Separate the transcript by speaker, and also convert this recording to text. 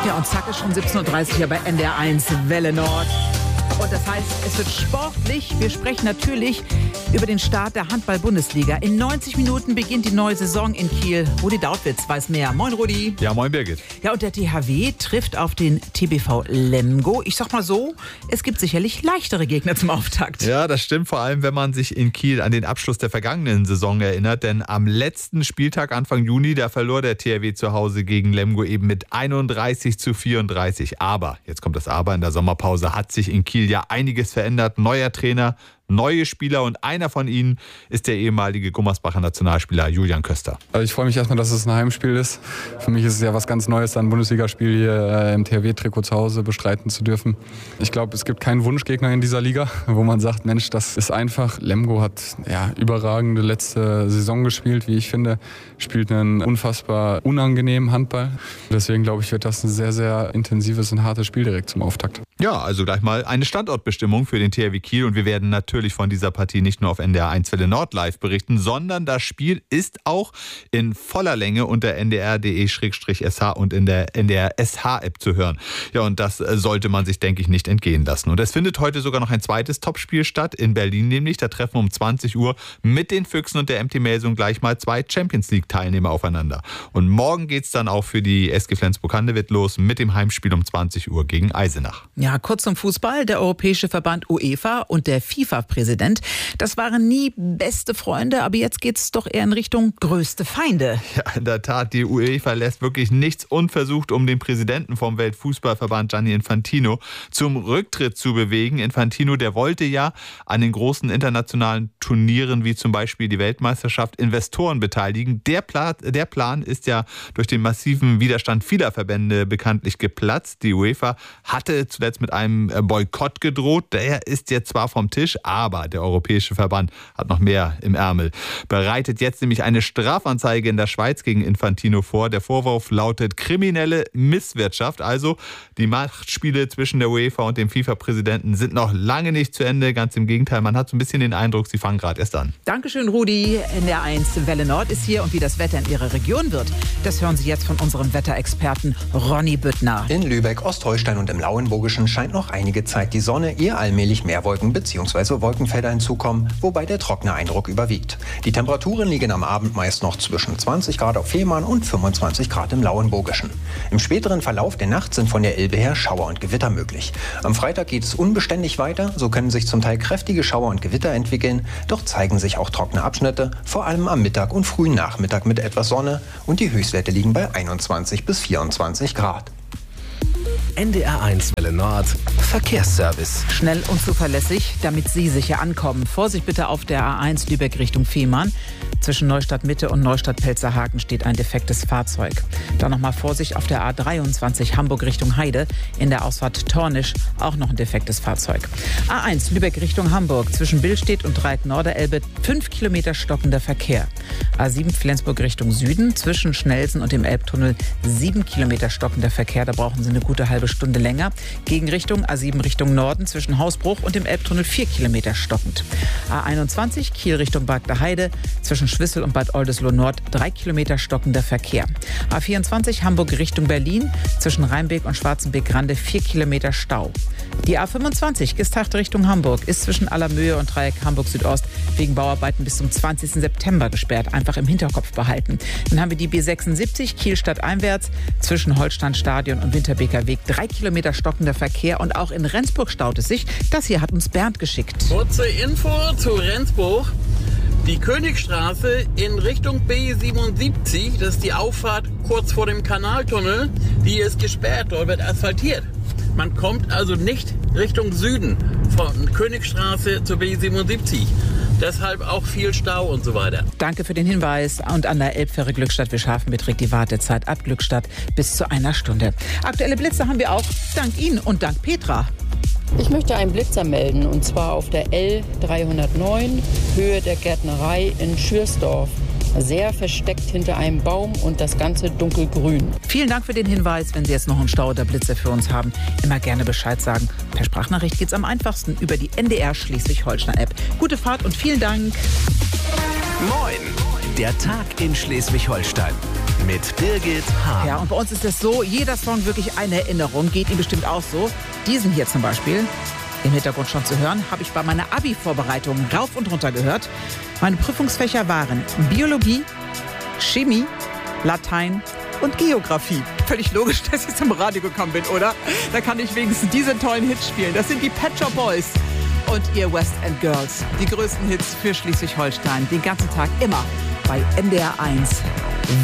Speaker 1: Ja, und zack ist schon 17.30 Uhr hier bei NDR1 Welle Nord. Und das heißt, es wird sportlich. Wir sprechen natürlich über den Start der Handball-Bundesliga. In 90 Minuten beginnt die neue Saison in Kiel. Rudi Dautwitz weiß mehr. Moin, Rudi.
Speaker 2: Ja, moin, Birgit.
Speaker 1: Ja, und der THW trifft auf den TBV Lemgo. Ich sag mal so, es gibt sicherlich leichtere Gegner zum Auftakt.
Speaker 2: Ja, das stimmt, vor allem, wenn man sich in Kiel an den Abschluss der vergangenen Saison erinnert. Denn am letzten Spieltag Anfang Juni, da verlor der THW zu Hause gegen Lemgo eben mit 31-34. Aber, jetzt kommt das Aber, in der Sommerpause hat sich in Kiel ja einiges verändert. Neuer Trainer, neue Spieler und einer von ihnen ist der ehemalige Gummersbacher Nationalspieler Julian Köster.
Speaker 3: Also ich freue mich erstmal, dass es ein Heimspiel ist. Für mich ist es ja was ganz Neues, ein Bundesligaspiel hier im THW-Trikot zu Hause bestreiten zu dürfen. Ich glaube, es gibt keinen Wunschgegner in dieser Liga, wo man sagt, Mensch, das ist einfach. Lemgo hat überragende letzte Saison gespielt, wie ich finde. Spielt einen unfassbar unangenehmen Handball. Deswegen glaube ich, wird das ein sehr, sehr intensives und hartes Spiel direkt zum Auftakt.
Speaker 2: Ja, also gleich mal eine Standortbestimmung für den THW Kiel und wir werden natürlich von dieser Partie nicht nur auf NDR1 Welle Nord live berichten, sondern das Spiel ist auch in voller Länge unter ndr.de/sh und in der NDR-SH-App zu hören. Ja, und das sollte man sich, denke ich, nicht entgehen lassen. Und es findet heute sogar noch ein zweites Topspiel statt, in Berlin nämlich. Da treffen um 20 Uhr mit den Füchsen und der MT Melsung gleich mal 2 Champions-League-Teilnehmer aufeinander. Und morgen geht es dann auch für die SG Flensburg-Handewitt los mit dem Heimspiel um 20 Uhr gegen Eisenach.
Speaker 1: Ja, kurz zum Fußball. Der Europäische Verband UEFA und der FIFA-Präsident, das waren nie beste Freunde, aber jetzt geht es doch eher in Richtung größte Feinde.
Speaker 2: Ja, in der Tat, die UEFA lässt wirklich nichts unversucht, um den Präsidenten vom Weltfußballverband Gianni Infantino zum Rücktritt zu bewegen. Infantino, der wollte ja an den großen internationalen Turnieren wie zum Beispiel die Weltmeisterschaft Investoren beteiligen. Der Plan ist ja durch den massiven Widerstand vieler Verbände bekanntlich geplatzt. Die UEFA hatte zuletzt mit einem Boykott gedroht. Der ist jetzt zwar vom Tisch, aber der Europäische Verband hat noch mehr im Ärmel. Bereitet jetzt nämlich eine Strafanzeige in der Schweiz gegen Infantino vor. Der Vorwurf lautet kriminelle Misswirtschaft. Also die Machtspiele zwischen der UEFA und dem FIFA-Präsidenten sind noch lange nicht zu Ende. Ganz im Gegenteil, man hat so ein bisschen den Eindruck, sie fangen gerade erst an.
Speaker 1: Dankeschön, Rudi. NDR1 Welle Nord ist hier und wie das Wetter in Ihrer Region wird, das hören Sie jetzt von unserem Wetterexperten Ronny Büttner.
Speaker 4: In Lübeck, Ostholstein und im Lauenburgischen scheint noch einige Zeit die Sonne, ehe allmählich mehr Wolken bzw. Wolkenfelder hinzukommen, wobei der trockene Eindruck überwiegt. Die Temperaturen liegen am Abend meist noch zwischen 20 Grad auf Fehmarn und 25 Grad im Lauenburgischen. Im späteren Verlauf der Nacht sind von der Elbe her Schauer und Gewitter möglich. Am Freitag geht es unbeständig weiter, so können sich zum Teil kräftige Schauer und Gewitter entwickeln, doch zeigen sich auch trockene Abschnitte, vor allem am Mittag und frühen Nachmittag mit etwas Sonne und die Höchstwerte liegen bei 21 bis 24 Grad.
Speaker 5: NDR1 Welle Nord Verkehrsservice.
Speaker 1: Schnell und zuverlässig, damit Sie sicher ankommen. Vorsicht bitte auf der A1 Lübeck Richtung Fehmarn. Zwischen Neustadt Mitte und Neustadt Pelzerhaken steht ein defektes Fahrzeug. Dann nochmal Vorsicht auf der A23 Hamburg Richtung Heide. In der Ausfahrt Tornisch auch noch ein defektes Fahrzeug. A1 Lübeck Richtung Hamburg. Zwischen Billstedt und Dreieck Norderelbe 5 Kilometer stockender Verkehr. A7 Flensburg Richtung Süden. Zwischen Schnelsen und dem Elbtunnel 7 Kilometer stockender Verkehr. Da brauchen Sie eine gute halbe Stunde länger. Gegenrichtung A7 Richtung Norden zwischen Hausbruch und dem Elbtunnel 4 Kilometer stockend. A21 Kiel Richtung Bagder Heide zwischen Schwissel und Bad Oldesloe Nord 3 Kilometer stockender Verkehr. A24 Hamburg Richtung Berlin zwischen Rheinbeek und Schwarzenbeek-Grande 4 Kilometer Stau. Die A25 Gestacht Richtung Hamburg ist zwischen Allermöhe und Dreieck Hamburg Südost wegen Bauarbeiten bis zum 20. September gesperrt. Einfach im Hinterkopf behalten. Dann haben wir die B76 Kiel stadteinwärts zwischen Holsteinstadion und Winterbeker Weg 3 Kilometer stockender Verkehr und auch in Rendsburg staut es sich. Das hier hat uns Bernd geschickt.
Speaker 6: Kurze Info zu Rendsburg. Die Königstraße in Richtung B77, das ist die Auffahrt kurz vor dem Kanaltunnel, die ist gesperrt, dort wird asphaltiert. Man kommt also nicht Richtung Süden von Königstraße zur B77. Deshalb auch viel Stau und so weiter.
Speaker 1: Danke für den Hinweis. Und an der Elbfähre Glückstadt-Wilshafen beträgt die Wartezeit ab Glückstadt bis zu 1 Stunde. Aktuelle Blitze haben wir auch dank Ihnen und dank Petra.
Speaker 7: Ich möchte einen Blitzer melden, und zwar auf der L309, Höhe der Gärtnerei in Schürsdorf. Sehr versteckt hinter einem Baum und das Ganze dunkelgrün.
Speaker 1: Vielen Dank für den Hinweis. Wenn Sie jetzt noch einen Stau oder Blitze für uns haben, immer gerne Bescheid sagen. Per Sprachnachricht geht's am einfachsten über die NDR Schleswig-Holstein-App. Gute Fahrt und vielen Dank.
Speaker 5: Moin, der Tag in Schleswig-Holstein. mit Birgit Hahn.
Speaker 1: Ja, und bei uns ist es so, jeder Song wirklich eine Erinnerung, geht Ihnen bestimmt auch so. Diesen hier zum Beispiel, im Hintergrund schon zu hören, habe ich bei meiner Abi-Vorbereitung rauf und runter gehört. Meine Prüfungsfächer waren Biologie, Chemie, Latein und Geografie. Völlig logisch, dass ich zum Radio gekommen bin, oder? Da kann ich wenigstens diese tollen Hits spielen. Das sind die Pet Shop Boys und ihr West End Girls. Die größten Hits für Schleswig-Holstein. Den ganzen Tag immer bei NDR 1.